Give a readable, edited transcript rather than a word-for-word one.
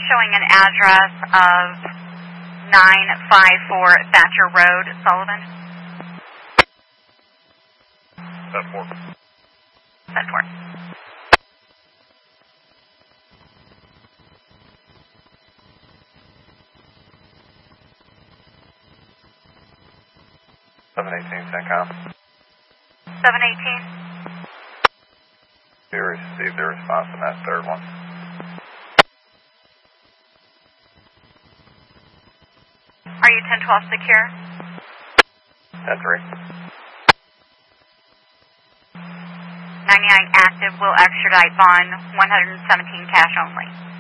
showing an address of 954 Thatcher Road, Sullivan. That's 4. That's 4. CENTCOM. 718. We received the response on that third one. Are you 1012 secure? 10-3. 99 active, will extradite bond 117 cash only.